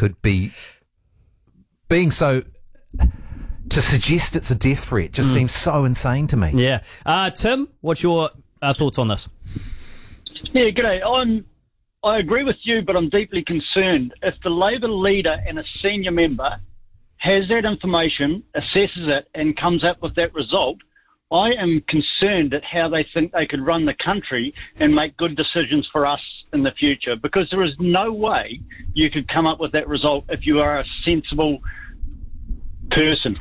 could be being so... To suggest it's a death threat just seems so insane to me. Yeah. Tim, what's your thoughts on this? Yeah, g'day. I agree with you, but I'm deeply concerned. If the Labor leader and a senior member has that information, assesses it, and comes up with that result, I am concerned at how they think they could run the country and make good decisions for us in the future, because there is no way you could come up with that result if you are a sensible person.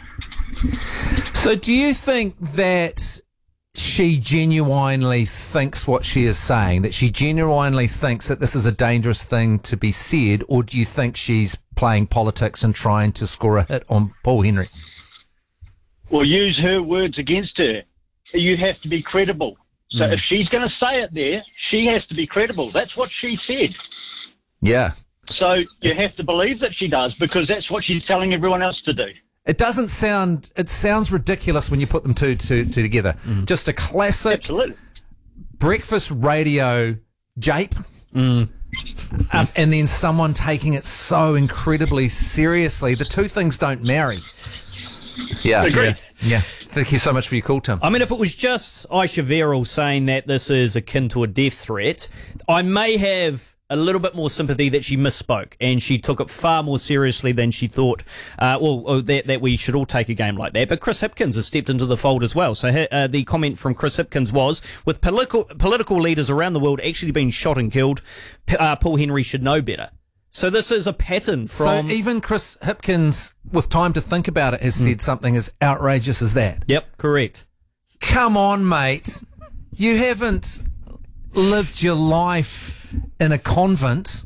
So do you think that she genuinely thinks what she is saying, that she genuinely thinks that this is a dangerous thing to be said, or do you think she's playing politics and trying to score a hit on Paul Henry? Well, use her words against her. You have to be credible. So if she's going to say it there, she has to be credible. That's what she said. Yeah. So you have to believe that she does, because that's what she's telling everyone else to do. It sounds ridiculous when you put them two together. Just a classic Absolutely. breakfast radio jape. And then someone taking it so incredibly seriously. The two things don't marry. Yeah. Agreed. Yeah. Thank you so much for your call, Tim. I mean, if it was just Aisha Verrill saying that this is akin to a death threat, I may have a little bit more sympathy that she misspoke and she took it far more seriously than she thought, that we should all take a game like that. But Chris Hipkins has stepped into the fold as well. So the comment from Chris Hipkins was, with political leaders around the world actually being shot and killed, Paul Henry should know better. So this is a pattern from... So even Chris Hipkins, with time to think about it, has said something as outrageous as that. Yep, correct. Come on, mate. You haven't lived your life in a convent.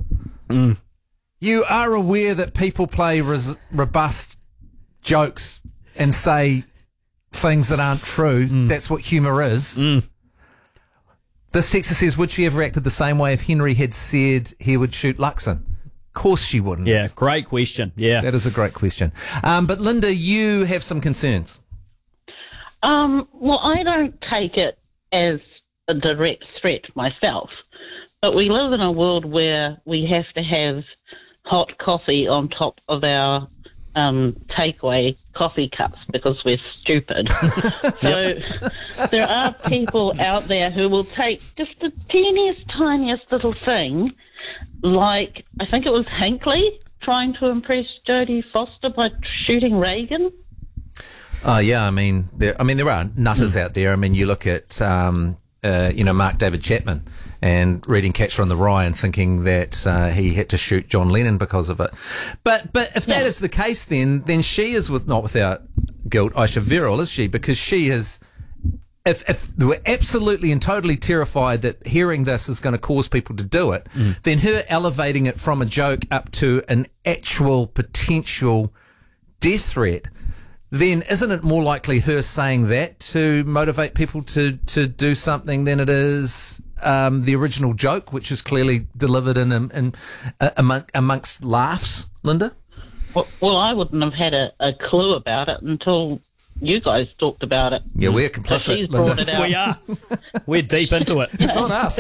You are aware that people play robust jokes and say things that aren't true. That's what humour is. This texter says, would she have reacted the same way if Henry had said he would shoot Luxon? Of course she wouldn't. Yeah, great question. Yeah. That is a great question. But Linda, you have some concerns. Well, I don't take it as a direct threat myself, but we live in a world where we have to have hot coffee on top of our takeaway coffee cups because we're stupid. So there are people out there who will take just the teeniest, tiniest little thing, like I think it was Hinckley trying to impress Jodie Foster by shooting Reagan. Yeah, I mean, there are nutters out there. I mean, you look at, Mark David Chapman and reading Catcher in the Rye and thinking that he had to shoot John Lennon because of it. But if that is the case, then she is not without guilt, Aisha Verrill, is she? Because she is, if we're absolutely and totally terrified that hearing this is going to cause people to do it, then her elevating it from a joke up to an actual potential death threat, then isn't it more likely her saying that to motivate people to do something than it is the original joke, which is clearly delivered amongst laughs, Linda? Well, I wouldn't have had a clue about it until you guys talked about it. Yeah, we're complicit. So she's brought it out. We are. We're deep into it. It's on us.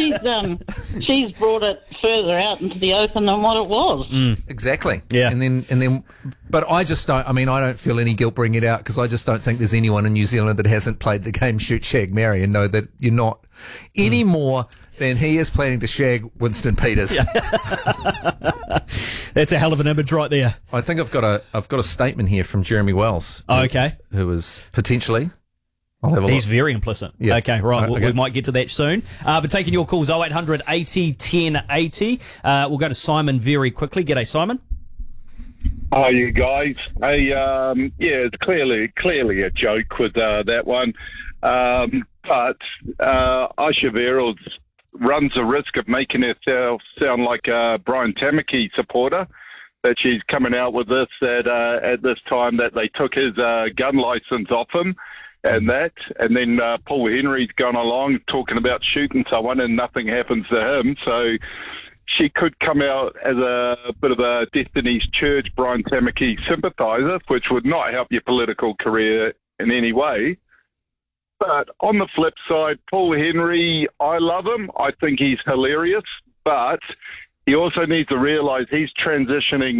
She's brought it further out into the open than what it was. Exactly. Yeah. And then, but I just don't. I mean, I don't feel any guilt bringing it out because I just don't think there's anyone in New Zealand that hasn't played the game Shoot, Shag, Marry and know that you're not any more than he is planning to shag Winston Peters. That's a hell of an image right there. I think I've got a statement here from Jeremy Wells. Oh, okay. Who is potentially. I'll have a He's look. very implicit. Yeah. Okay, right. Okay. We might get to that soon. But taking your calls, 0800 80 10 80. We'll go to Simon very quickly. G'day, Simon. Hi, you guys. Hey, it's clearly a joke with that one. But Aisha Verrill runs the risk of making herself sound like a Brian Tamaki supporter, that she's coming out with this at this time that they took his gun license off him and that, and then Paul Henry's gone along talking about shooting someone and nothing happens to him. So she could come out as a bit of a Destiny's Church Brian Tamaki sympathiser, which would not help your political career in any way. But on the flip side, Paul Henry, I love him. I think he's hilarious, but he also needs to realise he's transitioning